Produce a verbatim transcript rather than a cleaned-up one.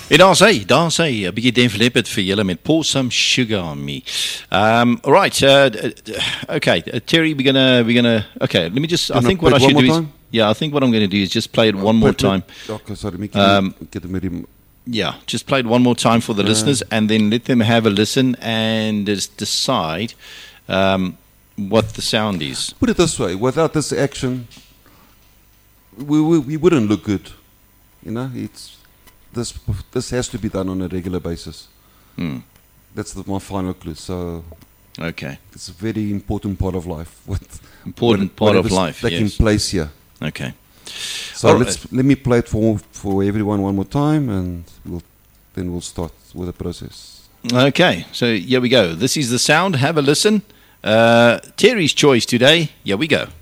En daar's hy, daar's hy, 'n bietjie Def Leppard vir julle met Pour Some Sugar on Me. Um, all right, uh, okay, uh, Terry, we're gonna, we're gonna, okay, let me just, I think what I should do is, yeah, I think what I'm going to do is just play it one more time. Okay, sorry, Um, yeah, just play it one more time for the listeners, and then let them have a listen and just decide um, what the sound is. Put it this way, without this action, we, we, we wouldn't look good. You know, it's this this has to be done on a regular basis. Hmm. That's the, my final clue. So, okay, it's a very important part of life. What important part of life taking yes. place here. Okay. So All let's right. let me play it for for everyone one more time, and we'll then we'll start with the process. Okay, so here we go. This is the sound. Have a listen. Uh, Terry's choice today. Here we go.